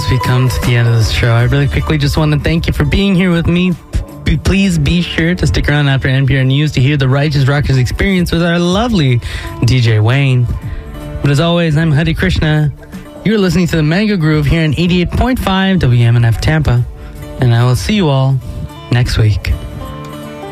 as we come to the end of this show, I really quickly just want to thank you for being here with me. Please be sure to stick around after NPR News to hear the Righteous Rockers experience with our lovely DJ Wayne. But as always, I'm Hare Krishna. You're listening to the Mega Groove here on 88.5 WMNF Tampa. And I will see you all next week.